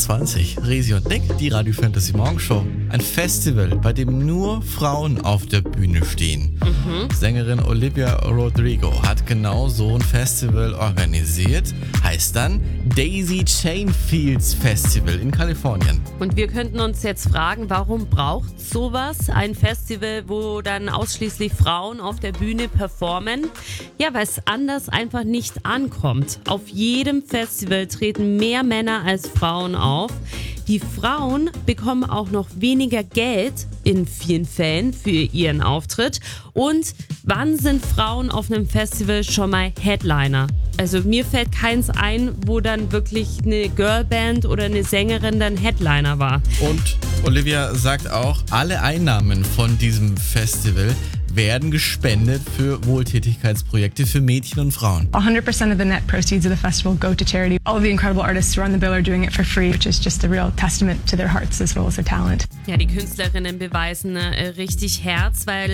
20. Resi und Nick, die Radio Fantasy Morgenshow. Ein Festival, bei dem nur Frauen auf der Bühne stehen. Sängerin Olivia Rodrigo hat genau so ein Festival organisiert. Heißt dann Daisy Chain Fields Festival in Kalifornien. Und wir könnten uns jetzt fragen, warum braucht sowas? Ein Festival, wo dann ausschließlich Frauen auf der Bühne performen? Ja, weil es anders einfach nicht ankommt. Auf jedem Festival treten mehr Männer als Frauen auf. Die Frauen bekommen auch noch weniger Geld in vielen Fällen für ihren Auftritt. Und wann sind Frauen auf einem Festival schon mal Headliner? Also mir fällt keins ein, wo dann wirklich eine Girlband oder eine Sängerin dann Headliner war. Und Olivia sagt auch, alle Einnahmen von diesem Festival werden gespendet für Wohltätigkeitsprojekte für Mädchen und Frauen. 100% of the net proceeds of the festival go to charity. All of the incredible artists who are on the bill are doing it for free, which is just a real testament to their hearts as well as their talent. Ja, die Künstlerinnen beweisen richtig Herz, weil